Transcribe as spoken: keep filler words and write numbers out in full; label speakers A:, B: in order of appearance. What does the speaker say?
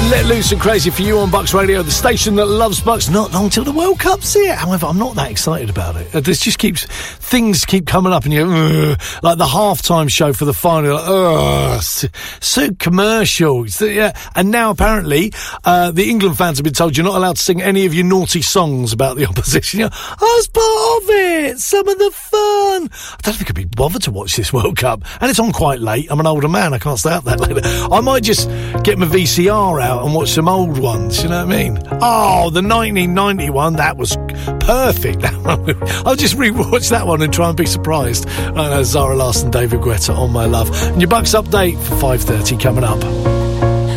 A: Let Loose and Crazy for you on Bucks Radio, the station that loves Bucks. Not long till the World Cup's here. However, I'm not that excited about it. Uh, This just keeps, things keep coming up and you go, like the halftime show for the final, like, ugh, so, so commercial. So, yeah. And now apparently, uh, the England fans have been told you're not allowed to sing any of your naughty songs about the opposition. You're, I was part of it, some of the fun. I don't think I'd be bothered to watch this World Cup. And it's on quite late. I'm an older man, I can't stay up that late. I might just get my V C R out and watch some old ones, you know what I mean? Oh, the nineteen ninety one, that was perfect. I'll just re-watch that one and try and be surprised. I know Zara Larsson, David Guetta, On My Love. And your Bucks update for five thirty coming up.